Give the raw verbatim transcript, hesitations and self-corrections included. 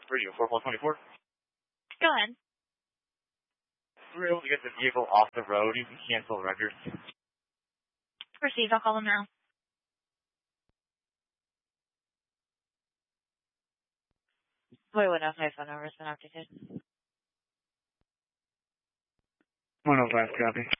Radio four one two four. Go ahead. We were able to get the vehicle off the road. You can cancel the record. Received. I'll call them now. Wait, what else? My phone number has been updated. one oh five, copy.